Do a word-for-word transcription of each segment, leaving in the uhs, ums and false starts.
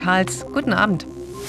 Karls, guten Abend.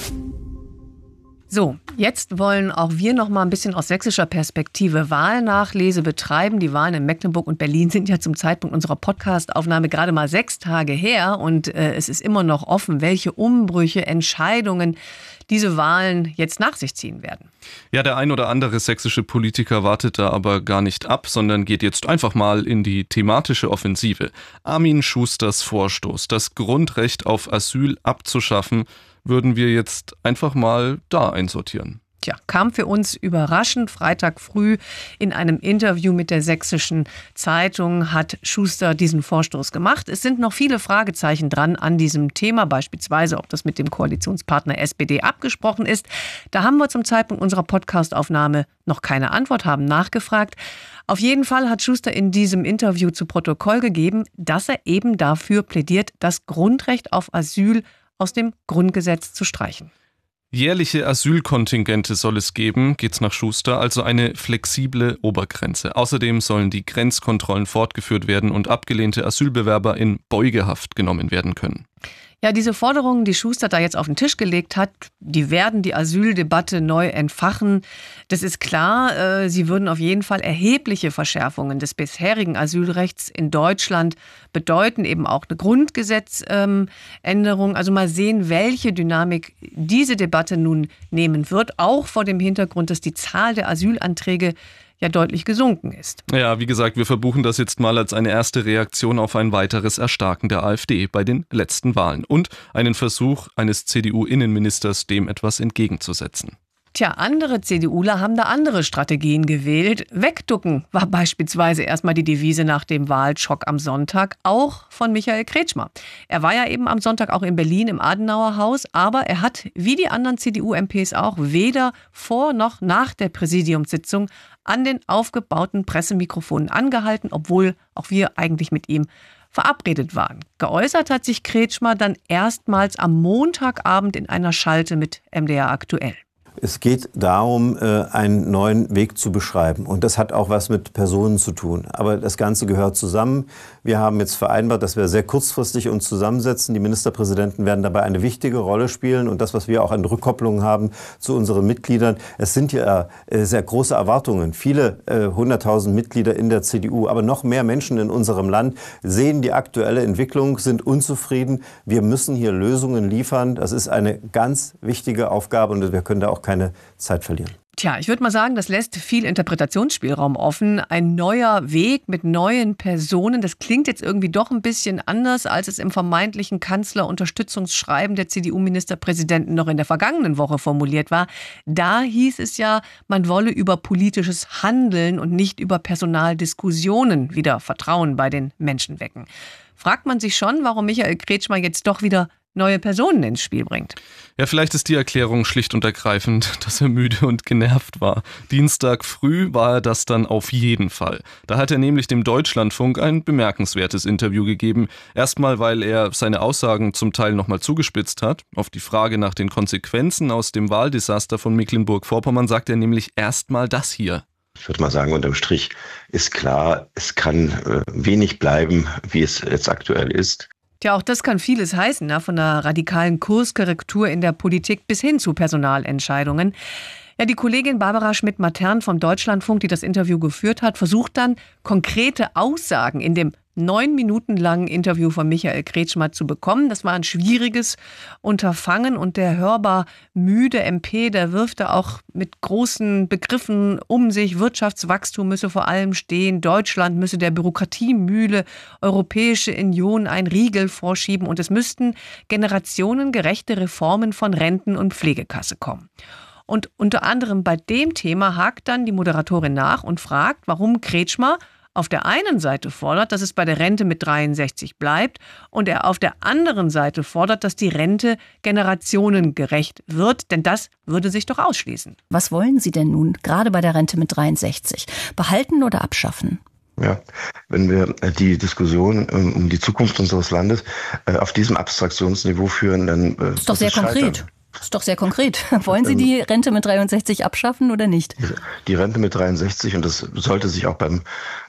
So, jetzt wollen auch wir noch mal ein bisschen aus sächsischer Perspektive Wahlnachlese betreiben. Die Wahlen in Mecklenburg und Berlin sind ja zum Zeitpunkt unserer Podcast-Aufnahme gerade mal sechs Tage her. Und äh, es ist immer noch offen, welche Umbrüche, Entscheidungen diese Wahlen jetzt nach sich ziehen werden. Ja, der ein oder andere sächsische Politiker wartet da aber gar nicht ab, sondern geht jetzt einfach mal in die thematische Offensive. Armin Schusters Vorstoß, das Grundrecht auf Asyl abzuschaffen, würden wir jetzt einfach mal da einsortieren. Tja, kam für uns überraschend. Freitag früh in einem Interview mit der Sächsischen Zeitung hat Schuster diesen Vorstoß gemacht. Es sind noch viele Fragezeichen dran an diesem Thema, beispielsweise ob das mit dem Koalitionspartner S P D abgesprochen ist. Da haben wir zum Zeitpunkt unserer Podcastaufnahme noch keine Antwort, haben nachgefragt. Auf jeden Fall hat Schuster in diesem Interview zu Protokoll gegeben, dass er eben dafür plädiert, das Grundrecht auf Asyl aus dem Grundgesetz zu streichen. Jährliche Asylkontingente soll es geben, geht's nach Schuster, also eine flexible Obergrenze. Außerdem sollen die Grenzkontrollen fortgeführt werden und abgelehnte Asylbewerber in Beugehaft genommen werden können. Ja, diese Forderungen, die Schuster da jetzt auf den Tisch gelegt hat, die werden die Asyldebatte neu entfachen. Das ist klar, äh, sie würden auf jeden Fall erhebliche Verschärfungen des bisherigen Asylrechts in Deutschland bedeuten, eben auch eine Grundgesetzänderung. Ähm, also mal sehen, welche Dynamik diese Debatte nun nehmen wird, auch vor dem Hintergrund, dass die Zahl der Asylanträge ja deutlich gesunken ist. Ja, wie gesagt, wir verbuchen das jetzt mal als eine erste Reaktion auf ein weiteres Erstarken der AfD bei den letzten Wahlen und einen Versuch eines C D U-Innenministers, dem etwas entgegenzusetzen. Tja, andere CDUler haben da andere Strategien gewählt. Wegducken war beispielsweise erstmal die Devise nach dem Wahlschock am Sonntag, auch von Michael Kretschmer. Er war ja eben am Sonntag auch in Berlin im Adenauer Haus, aber er hat, wie die anderen C D U-M Ps auch, weder vor noch nach der Präsidiumssitzung an den aufgebauten Pressemikrofonen angehalten, obwohl auch wir eigentlich mit ihm verabredet waren. Geäußert hat sich Kretschmer dann erstmals am Montagabend in einer Schalte mit M D R aktuell. Es geht darum, einen neuen Weg zu beschreiben. Und das hat auch was mit Personen zu tun. Aber das Ganze gehört zusammen. Wir haben jetzt vereinbart, dass wir sehr kurzfristig uns zusammensetzen. Die Ministerpräsidenten werden dabei eine wichtige Rolle spielen. Und das, was wir auch an Rückkopplungen haben zu unseren Mitgliedern, es sind ja sehr große Erwartungen. Viele hunderttausend Mitglieder in der C D U, aber noch mehr Menschen in unserem Land sehen die aktuelle Entwicklung, sind unzufrieden. Wir müssen hier Lösungen liefern. Das ist eine ganz wichtige Aufgabe und wir können da auch keine Zeit verlieren. Tja, ich würde mal sagen, das lässt viel Interpretationsspielraum offen. Ein neuer Weg mit neuen Personen, das klingt jetzt irgendwie doch ein bisschen anders, als es im vermeintlichen Kanzlerunterstützungsschreiben der C D U-Ministerpräsidenten noch in der vergangenen Woche formuliert war. Da hieß es ja, man wolle über politisches Handeln und nicht über Personaldiskussionen wieder Vertrauen bei den Menschen wecken. Fragt man sich schon, warum Michael Kretschmer jetzt doch wieder neue Personen ins Spiel bringt. Ja, vielleicht ist die Erklärung schlicht und ergreifend, dass er müde und genervt war. Dienstag früh war er das dann auf jeden Fall. Da hat er nämlich dem Deutschlandfunk ein bemerkenswertes Interview gegeben. Erstmal, weil er seine Aussagen zum Teil nochmal zugespitzt hat. Auf die Frage nach den Konsequenzen aus dem Wahldesaster von Mecklenburg-Vorpommern sagt er nämlich erstmal das hier. Ich würde mal sagen, unterm Strich ist klar, es kann äh, wenig bleiben, wie es jetzt aktuell ist. Ja, auch das kann vieles heißen, ne? Von einer radikalen Kurskorrektur in der Politik bis hin zu Personalentscheidungen. Ja, die Kollegin Barbara Schmidt-Matern vom Deutschlandfunk, die das Interview geführt hat, versucht dann, konkrete Aussagen in dem neun Minuten langen Interview von Michael Kretschmer zu bekommen. Das war ein schwieriges Unterfangen und der hörbar müde M P, der wirft da auch mit großen Begriffen um sich. Wirtschaftswachstum müsse vor allem stehen, Deutschland müsse der Bürokratiemühle Europäische Union einen Riegel vorschieben und es müssten generationengerechte Reformen von Renten- und Pflegekasse kommen. Und unter anderem bei dem Thema hakt dann die Moderatorin nach und fragt, warum Kretschmer auf der einen Seite fordert, dass es bei der Rente mit dreiundsechzig bleibt und er auf der anderen Seite fordert, dass die Rente generationengerecht wird, denn das würde sich doch ausschließen. Was wollen Sie denn nun, gerade bei der Rente mit dreiundsechzig? Behalten oder abschaffen? Ja, wenn wir die Diskussion um die Zukunft unseres Landes auf diesem Abstraktionsniveau führen, dann das ist doch sehr konkret. Das ist doch sehr konkret. Wollen Sie die Rente mit dreiundsechzig abschaffen oder nicht? Die Rente mit dreiundsechzig, und das sollte sich auch beim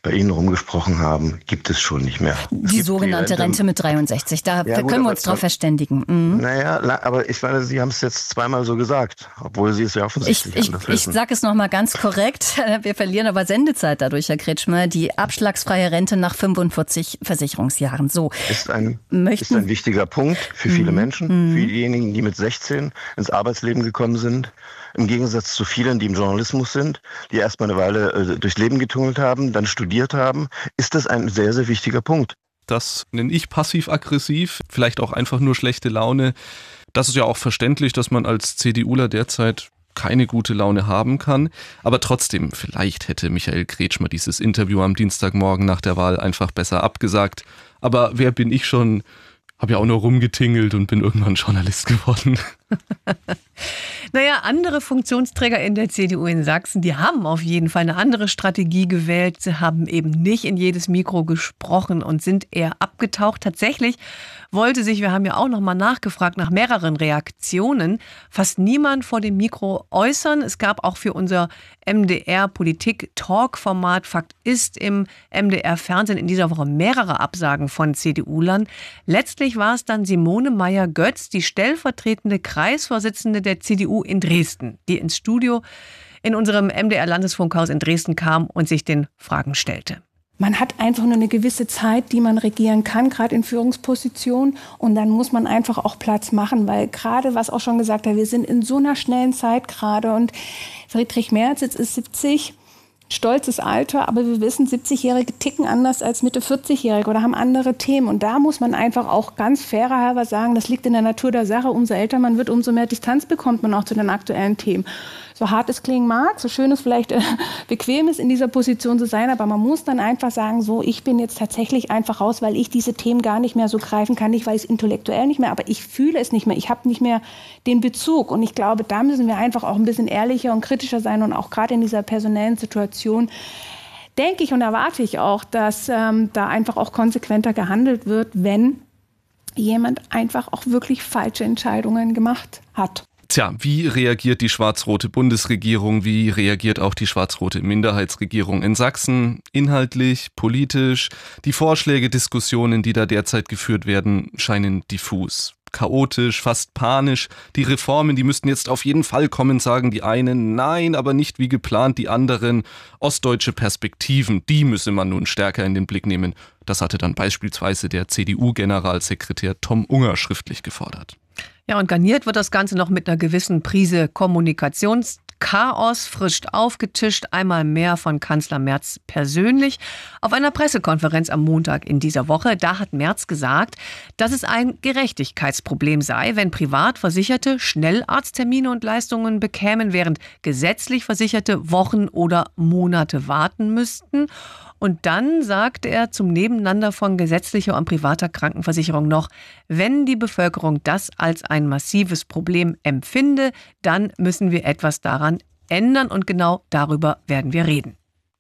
bei Ihnen rumgesprochen haben, gibt es schon nicht mehr. Die sogenannte Rente, Rente mit dreiundsechzig, da ja, gut, können wir uns drauf verständigen. Mhm. Naja, aber ich meine, Sie haben es jetzt zweimal so gesagt, obwohl Sie es ja offensichtlich Ich, ich, ich sage es nochmal ganz korrekt, wir verlieren aber Sendezeit dadurch, Herr Kretschmer, die abschlagsfreie Rente nach fünfundvierzig Versicherungsjahren. So. Ist ein, ist ein wichtiger Punkt für viele mhm. Menschen, für diejenigen, die mit sechzehn ins Arbeitsleben gekommen sind. Im Gegensatz zu vielen, die im Journalismus sind, die erstmal eine Weile äh, durchs Leben getungelt haben, dann studiert haben, ist das ein sehr, sehr wichtiger Punkt. Das nenne ich passiv-aggressiv, vielleicht auch einfach nur schlechte Laune. Das ist ja auch verständlich, dass man als CDUler derzeit keine gute Laune haben kann. Aber trotzdem, vielleicht hätte Michael Kretschmer dieses Interview am Dienstagmorgen nach der Wahl einfach besser abgesagt. Aber wer bin ich schon? Habe ja auch nur rumgetingelt und bin irgendwann Journalist geworden. Naja, andere Funktionsträger in der C D U in Sachsen, die haben auf jeden Fall eine andere Strategie gewählt. Sie haben eben nicht in jedes Mikro gesprochen und sind eher abgetaucht. Tatsächlich wollte sich, wir haben ja auch noch mal nachgefragt nach mehreren Reaktionen, fast niemand vor dem Mikro äußern. Es gab auch für unser M D R-Politik-Talk-Format Fakt ist im M D R-Fernsehen in dieser Woche mehrere Absagen von CDUlern. Letztlich war es dann Simone Meyer-Götz, die stellvertretende Kreisvorsitzende der C D U in Dresden, die ins Studio in unserem M D R-Landesfunkhaus in Dresden kam und sich den Fragen stellte. Man hat einfach nur eine gewisse Zeit, die man regieren kann, gerade in Führungspositionen. Und dann muss man einfach auch Platz machen, weil gerade, was auch schon gesagt hat, wir sind in so einer schnellen Zeit gerade. Und Friedrich Merz, jetzt ist siebzig, stolzes Alter, aber wir wissen, siebzigjährige ticken anders als Mitte vierzigjährige oder haben andere Themen. Und da muss man einfach auch ganz fairerhalber sagen, das liegt in der Natur der Sache. Umso älter man wird, umso mehr Distanz bekommt man auch zu den aktuellen Themen. So hart es klingen mag, so schön es vielleicht äh, bequem ist, in dieser Position zu sein, aber man muss dann einfach sagen, so, ich bin jetzt tatsächlich einfach raus, weil ich diese Themen gar nicht mehr so greifen kann, nicht weil ich es intellektuell nicht mehr, aber ich fühle es nicht mehr, ich habe nicht mehr den Bezug und ich glaube, da müssen wir einfach auch ein bisschen ehrlicher und kritischer sein und auch gerade in dieser personellen Situation denke ich und erwarte ich auch, dass ähm, da einfach auch konsequenter gehandelt wird, wenn jemand einfach auch wirklich falsche Entscheidungen gemacht hat. Tja, wie reagiert die schwarz-rote Bundesregierung, wie reagiert auch die schwarz-rote Minderheitsregierung in Sachsen? Inhaltlich, politisch, die Vorschläge, Diskussionen, die da derzeit geführt werden, scheinen diffus. Chaotisch, fast panisch. Die Reformen, die müssten jetzt auf jeden Fall kommen, sagen die einen. Nein, aber nicht wie geplant die anderen. Ostdeutsche Perspektiven, die müsse man nun stärker in den Blick nehmen. Das hatte dann beispielsweise der C D U-Generalsekretär Tom Unger schriftlich gefordert. Ja, und garniert wird das Ganze noch mit einer gewissen Prise Kommunikationschaos, frisch aufgetischt, einmal mehr von Kanzler Merz persönlich. Auf einer Pressekonferenz am Montag in dieser Woche, da hat Merz gesagt, dass es ein Gerechtigkeitsproblem sei, wenn Privatversicherte schnell Arzttermine und Leistungen bekämen, während gesetzlich Versicherte Wochen oder Monate warten müssten. Und dann sagte er zum Nebeneinander von gesetzlicher und privater Krankenversicherung noch, wenn die Bevölkerung das als ein massives Problem empfinde, dann müssen wir etwas daran ändern und genau darüber werden wir reden.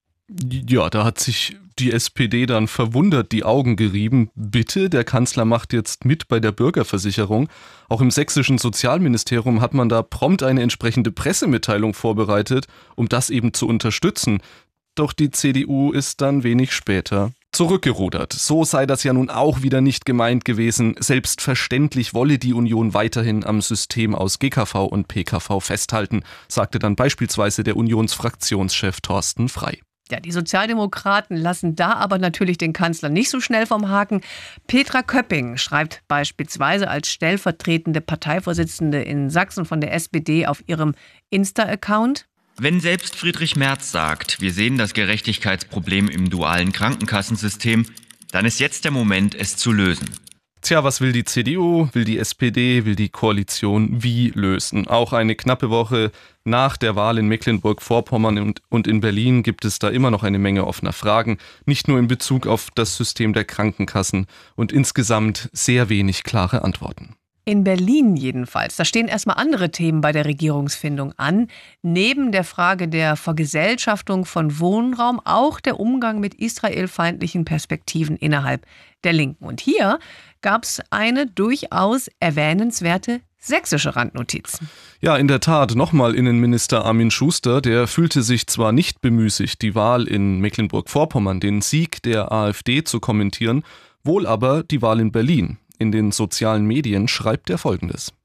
Ja, da hat sich die S P D dann verwundert die Augen gerieben. Bitte, der Kanzler macht jetzt mit bei der Bürgerversicherung. Auch im sächsischen Sozialministerium hat man da prompt eine entsprechende Pressemitteilung vorbereitet, um das eben zu unterstützen. Doch die C D U ist dann wenig später zurückgerudert. So sei das ja nun auch wieder nicht gemeint gewesen. Selbstverständlich wolle die Union weiterhin am System aus G K V und P K V festhalten, sagte dann beispielsweise der Unionsfraktionschef Thorsten Frey. Ja, die Sozialdemokraten lassen da aber natürlich den Kanzler nicht so schnell vom Haken. Petra Köpping schreibt beispielsweise als stellvertretende Parteivorsitzende in Sachsen von der S P D auf ihrem Insta-Account: Wenn selbst Friedrich Merz sagt, wir sehen das Gerechtigkeitsproblem im dualen Krankenkassensystem, dann ist jetzt der Moment, es zu lösen. Tja, was will die C D U, will die S P D, will die Koalition wie lösen? Auch eine knappe Woche nach der Wahl in Mecklenburg-Vorpommern und, und in Berlin gibt es da immer noch eine Menge offener Fragen, nicht nur in Bezug auf das System der Krankenkassen und insgesamt sehr wenig klare Antworten. In Berlin jedenfalls, da stehen erstmal andere Themen bei der Regierungsfindung an. Neben der Frage der Vergesellschaftung von Wohnraum auch der Umgang mit israelfeindlichen Perspektiven innerhalb der Linken. Und hier gab es eine durchaus erwähnenswerte Sächsische Randnotizen. Ja, in der Tat, nochmal Innenminister Armin Schuster, der fühlte sich zwar nicht bemüßigt, die Wahl in Mecklenburg-Vorpommern, den Sieg der AfD zu kommentieren, wohl aber die Wahl in Berlin. In den sozialen Medien schreibt er Folgendes.